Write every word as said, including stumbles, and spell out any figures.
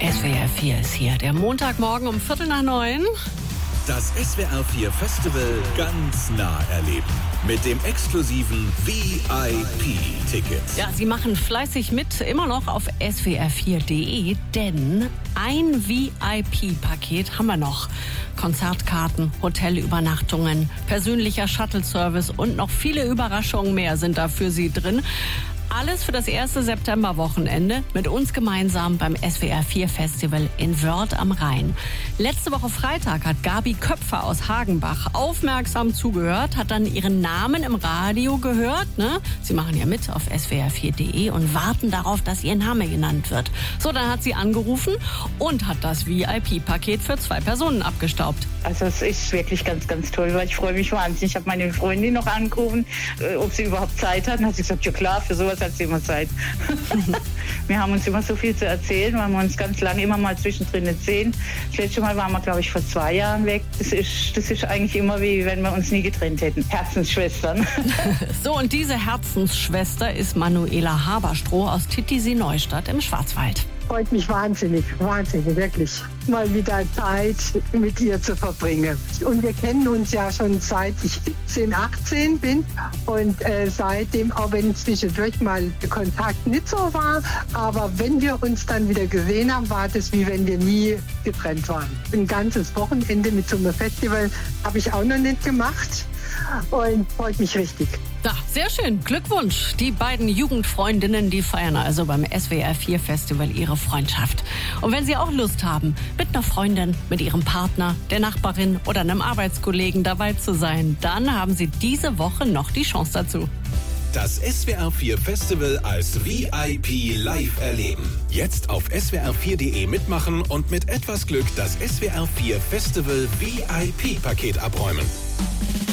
S W R vier ist hier. Der Montagmorgen um Viertel nach neun. Das S W R vier Festival ganz nah erleben. Mit dem exklusiven V I P-Ticket. Ja, Sie machen fleißig mit, immer noch auf S W R vier Punkt de, denn ein V I P-Paket haben wir noch. Konzertkarten, Hotelübernachtungen, persönlicher Shuttle-Service und noch viele Überraschungen mehr sind da für Sie drin. Alles für das erste Septemberwochenende mit uns gemeinsam beim S W R vier Festival in Wörth am Rhein. Letzte Woche Freitag hat Gabi Köpfer aus Hagenbach aufmerksam zugehört, hat dann ihren Namen im Radio gehört. Ne? Sie machen ja mit auf S W R vier Punkt de und warten darauf, dass ihr Name genannt wird. So, dann hat sie angerufen und hat das V I P-Paket für zwei Personen abgestaubt. Also es ist wirklich ganz, ganz toll, weil ich freue mich wahnsinnig. Ich habe meine Freundin noch angerufen, äh, ob sie überhaupt Zeit hat. Und hat sie gesagt, ja klar, für sowas hat sie immer Zeit. Wir haben uns immer so viel zu erzählen, weil wir uns ganz lange immer mal zwischendrin nicht sehen. Das letzte Mal waren wir, glaube ich, vor zwei Jahren weg. Das ist, das ist eigentlich immer wie, wenn wir uns nie getrennt hätten. Herzensschwestern. So, und diese Herzensschwester ist Manuela Haberstroh aus Titisee-Neustadt im Schwarzwald. Freut mich wahnsinnig, wahnsinnig, wirklich, mal wieder Zeit mit ihr zu verbringen. Und wir kennen uns ja schon seit ich siebzehn, achtzehn bin und äh, seitdem, auch wenn zwischendurch mal der Kontakt nicht so war, aber wenn wir uns dann wieder gesehen haben, war das wie wenn wir nie getrennt waren. Ein ganzes Wochenende mit so einem Festival habe ich auch noch nicht gemacht und freut mich richtig. Ja, sehr schön. Glückwunsch. Die beiden Jugendfreundinnen, die feiern also beim S W R vier Festival ihre Freundschaft. Und wenn Sie auch Lust haben, mit einer Freundin, mit Ihrem Partner, der Nachbarin oder einem Arbeitskollegen dabei zu sein, dann haben Sie diese Woche noch die Chance dazu. Das S W R vier Festival als V I P live erleben. Jetzt auf S W R vier Punkt de mitmachen und mit etwas Glück das S W R vier Festival V I P-Paket abräumen.